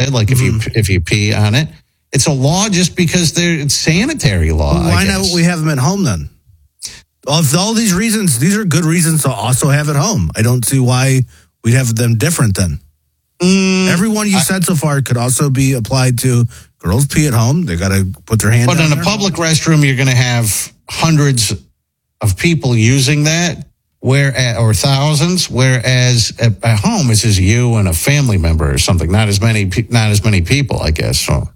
said, like if you pee on it. It's a law just because it's sanitary law. Well, why not we have them at home then? Of all these reasons, these are good reasons to also have at home. I don't see why we'd have them different then. Every one you said so far could also be applied to girls pee at home. They got to put their hand. But in a public restroom, you're going to have hundreds of people using that, or thousands. Whereas at home, it's just you and a family member or something. Not as many people, I guess. So.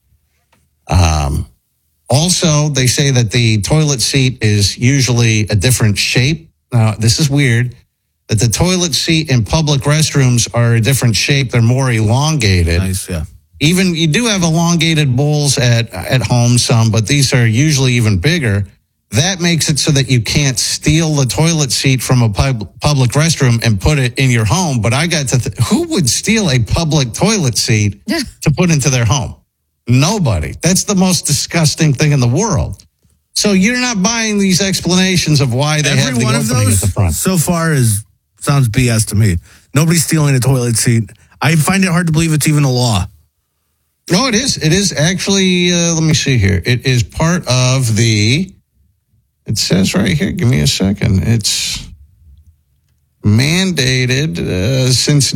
Also, they say that the toilet seat is usually a different shape. Now, this is weird, that the toilet seat in public restrooms are a different shape. They're more elongated. Nice, yeah. Even, you do have elongated bowls at home, some, but these are usually even bigger. That makes it so that you can't steal the toilet seat from a public restroom and put it in your home. But I got to who would steal a public toilet seat to put into their home? Nobody. That's the most disgusting thing in the world. So you're not buying these explanations of why they have the opening at the front. So far sounds BS to me. Nobody's stealing a toilet seat. I find it hard to believe it's even a law. No, it is. It is actually, let me see here. It is part of it says right here, give me a second. It's mandated since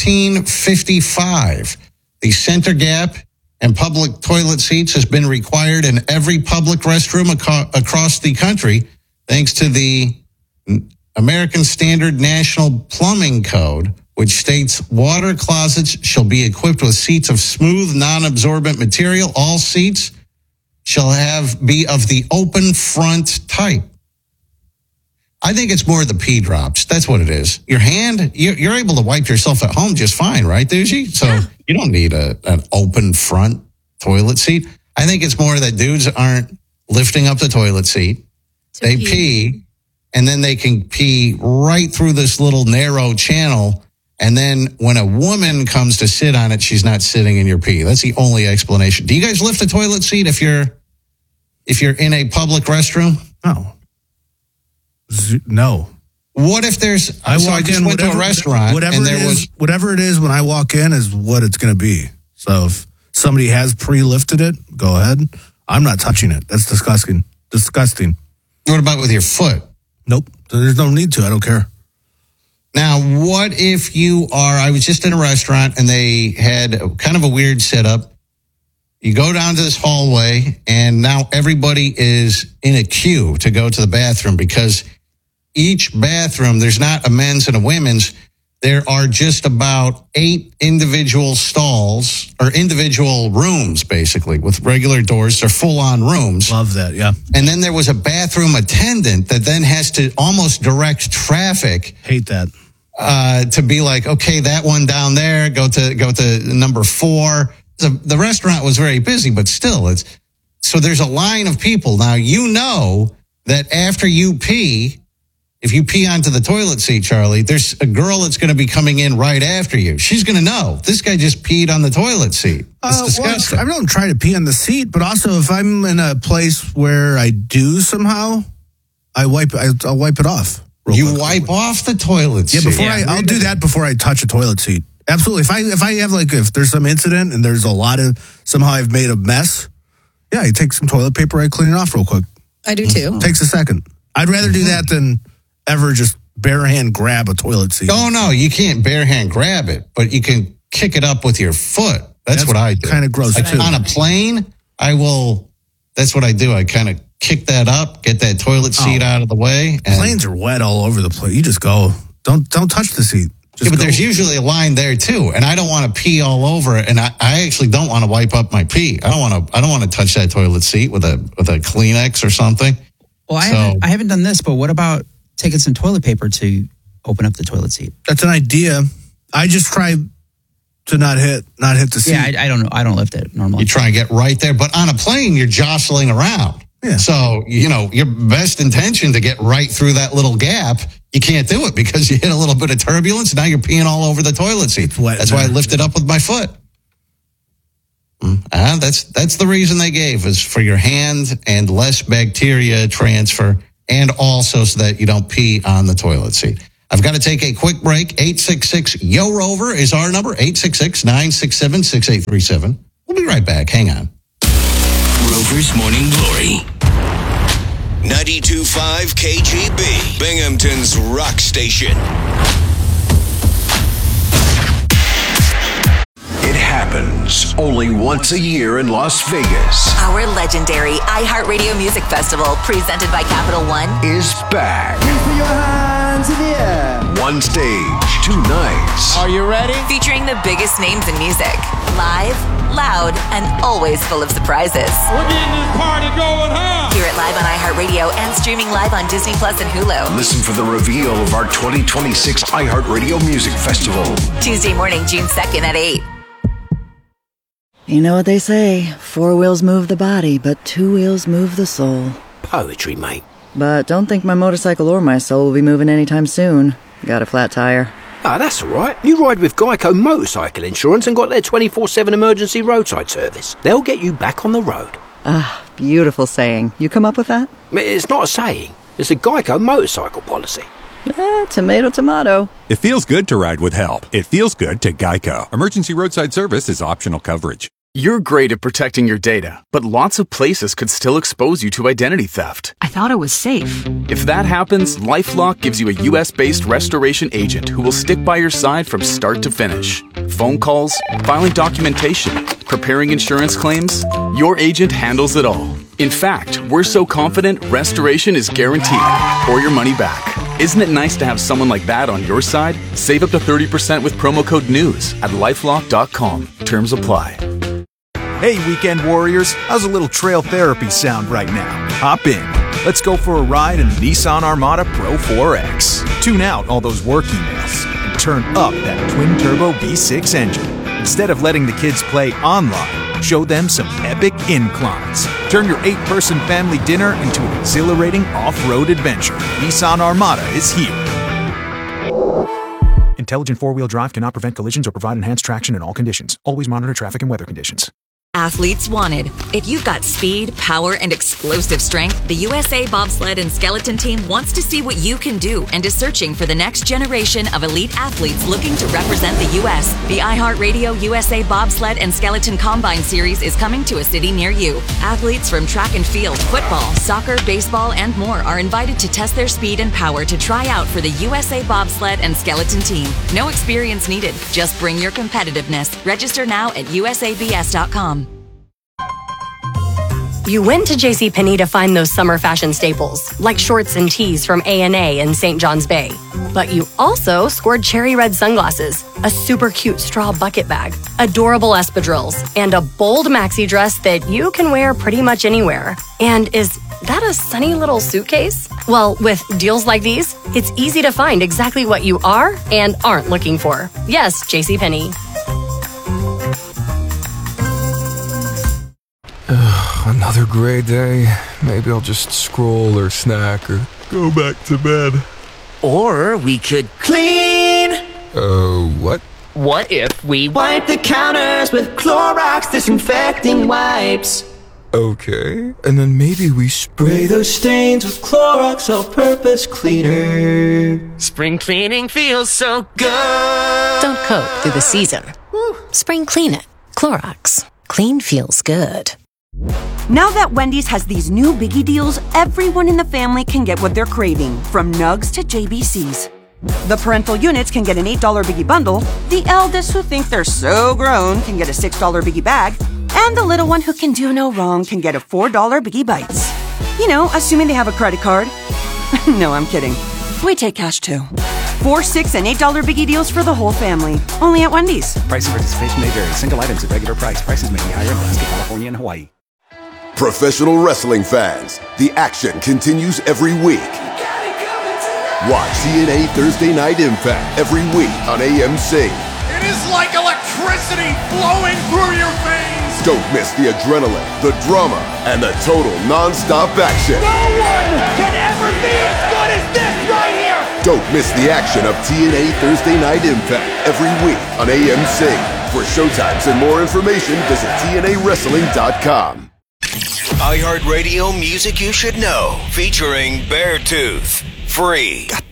1955. The center gap and public toilet seats has been required in every public restroom across the country, thanks to the American Standard National Plumbing Code, which states water closets shall be equipped with seats of smooth, non-absorbent material. All seats shall be of the open front type. I think it's more the pee drops. That's what it is. Your hand, you're able to wipe yourself at home just fine, right, Doogie? So you don't need an open front toilet seat. I think it's more that dudes aren't lifting up the toilet seat. They pee, and then they can pee right through this little narrow channel. And then when a woman comes to sit on it, she's not sitting in your pee. That's the only explanation. Do you guys lift a toilet seat if you're in a public restroom? No. What if there's... I just went to a restaurant, whatever it is when I walk in is what it's going to be. So if somebody has pre-lifted it, go ahead. I'm not touching it. That's disgusting. What about with your foot? Nope. There's no need to. I don't care. Now, what if I was just in a restaurant and they had kind of a weird setup. You go down to this hallway and now everybody is in a queue to go to the bathroom because each bathroom, there's not a men's and a women's. There are just about 8 individual stalls or individual rooms, basically, with regular doors. They're full-on rooms. Love that, yeah. And then there was a bathroom attendant that then has to almost direct traffic. Hate that. To be like, okay, that one down there, go to number 4. The restaurant was very busy, but still, so there's a line of people. Now, you know that after you pee, if you pee onto the toilet seat, Charlie, there's a girl that's going to be coming in right after you. She's going to know this guy just peed on the toilet seat. It's disgusting. Well, I don't try to pee on the seat, but also if I'm in a place where I do somehow, I'll wipe it off. You wipe off the toilet seat. Yeah, I'll do that before I touch a toilet seat. Absolutely. If there's some incident and there's somehow I've made a mess, I take some toilet paper, I clean it off real quick. I do too. Takes a second. I'd rather do that than ever just bare hand grab a toilet seat. Oh, no, you can't bare hand grab it, but you can kick it up with your foot. That's what I do. Kind of gross too. On a plane, that's what I do. I kind of kick that up, get that toilet seat out of the way. Planes are wet all over the place. You just go. Don't touch the seat. But there's usually a line there too, and I don't want to pee all over it, and I actually don't want to wipe up my pee. I don't want to touch that toilet seat with a Kleenex or something. Well, I haven't done this, but what about taking some toilet paper to open up the toilet seat? That's an idea. I just try to not hit the seat. Yeah, I don't know. I don't lift it normally. You try and get right there, but on a plane you're jostling around. Yeah. So, your best intention to get right through that little gap, you can't do it because you hit a little bit of turbulence. Now you're peeing all over the toilet seat. That's why I lift it up with my foot. That's the reason they gave, is for your hand and less bacteria transfer, and also so that you don't pee on the toilet seat. I've got to take a quick break. 866-YO-ROVER is our number, 866-967-6837. We'll be right back. Hang on. Rover's Morning Glory. 92.5 KGB, Binghamton's rock station. It happens only once a year in Las Vegas. Our legendary iHeartRadio Music Festival, presented by Capital One, Is back. Put your hands in the air. One stage, 2 nights. Are you ready? featuring the biggest names in music. Live, loud, and always full of surprises. We're getting this party going, huh? Hear it live on iHeartRadio and streaming live on Disney Plus and Hulu. Listen for the reveal of our 2026 iHeartRadio Music Festival. Tuesday morning, June 2nd at 8. You know what they say, 4 wheels move the body, but 2 wheels move the soul. Poetry, mate. But don't think my motorcycle or my soul will be moving anytime soon. Got a flat tire. Ah, that's all right. You ride with Geico Motorcycle Insurance and got their 24/7 emergency roadside service. They'll get you back on the road. Ah, beautiful saying. You come up with that? It's not a saying. It's a Geico motorcycle policy. Tomato, tomato. It feels good to ride with help. It feels good to Geico. Emergency roadside service is optional coverage. You're great at protecting your data, but lots of places could still expose you to identity theft. I thought it was safe. If that happens, LifeLock gives you a US-based restoration agent who will stick by your side from start to finish. Phone calls, filing documentation, preparing insurance claims, your agent handles it all. In fact, we're so confident restoration is guaranteed or your money back. Isn't it nice to have someone like that on your side? Save up to 30% with promo code NEWS at LifeLock.com. Terms apply. Hey, weekend warriors, how's a little trail therapy sound right now? Hop in. Let's go for a ride in the Nissan Armada Pro 4X. Tune out all those work emails and turn up that twin-turbo V6 engine. Instead of letting the kids play online, show them some epic inclines. Turn your 8-person family dinner into an exhilarating off-road adventure. Nissan Armada is here. Intelligent 4-wheel drive cannot prevent collisions or provide enhanced traction in all conditions. Always monitor traffic and weather conditions. Athletes wanted. If you've got speed, power, and explosive strength, the USA Bobsled and Skeleton Team wants to see what you can do and is searching for the next generation of elite athletes looking to represent the U.S. The iHeartRadio USA Bobsled and Skeleton Combine Series is coming to a city near you. Athletes from track and field, football, soccer, baseball, and more are invited to test their speed and power to try out for the USA Bobsled and Skeleton Team. No experience needed. Just bring your competitiveness. Register now at usabs.com. You went to JCPenney to find those summer fashion staples, like shorts and tees from A&A in St. John's Bay. But you also scored cherry red sunglasses, a super cute straw bucket bag, adorable espadrilles, and a bold maxi dress that you can wear pretty much anywhere. And is that a sunny little suitcase? Well, with deals like these, it's easy to find exactly what you are and aren't looking for. Yes, JCPenney. Another gray day. Maybe I'll just scroll or snack or go back to bed. Or we could clean. What? What if we wipe the counters with Clorox disinfecting wipes? Okay, and then maybe we spray those stains with Clorox all-purpose cleaner. Spring cleaning feels so good. Don't cope through the season. Spring clean it. Clorox. Clean feels good. Now that Wendy's has these new biggie deals, everyone in the family can get what they're craving, from nugs to JBCs. The parental units can get an $8 biggie bundle, the eldest who think they're so grown can get a $6 biggie bag, and the little one who can do no wrong can get a $4 biggie bites. You know, assuming they have a credit card. No, I'm kidding. We take cash too. 4, 6, and $8 biggie deals for the whole family. Only at Wendy's. Price and participation may vary. Single items at regular price. Prices may be higher in Alaska, California, and Hawaii. Professional wrestling fans, the action continues every week. Watch TNA Thursday Night Impact every week on AMC. It is like electricity flowing through your veins. Don't miss the adrenaline, the drama, and the total non-stop action. No one can ever be as good as this right here. Don't miss the action of TNA Thursday Night Impact every week on AMC. For showtimes and more information, visit TNAWrestling.com. iHeartRadio Music You Should Know, featuring Beartooth. Free.